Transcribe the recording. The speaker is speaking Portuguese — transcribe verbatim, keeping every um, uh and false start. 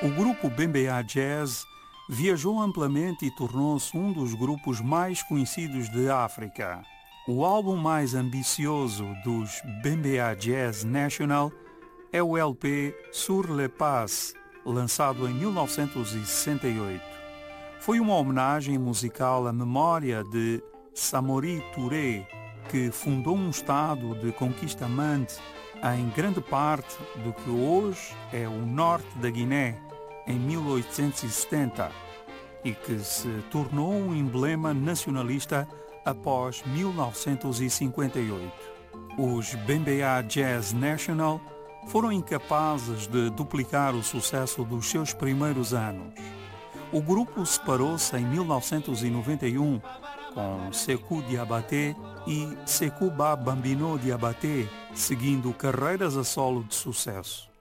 O grupo Bembeya Jazz viajou amplamente e tornou-se um dos grupos mais conhecidos de África. O álbum mais ambicioso dos Bembeya Jazz National é o L P Sur le Pas, lançado em mil novecentos e sessenta e oito. Foi uma homenagem musical à memória de Samori Touré, que fundou um estado de conquistamento em grande parte do que hoje é o norte da Guiné, em mil oitocentos e setenta, e que se tornou um emblema nacionalista após mil novecentos e cinquenta e oito. Os Bembeya Jazz National foram incapazes de duplicar o sucesso dos seus primeiros anos. O grupo separou-se em mil novecentos e noventa e um com Sékou Diabaté e Sékou Ba Bambino Diabaté, seguindo carreiras a solo de sucesso.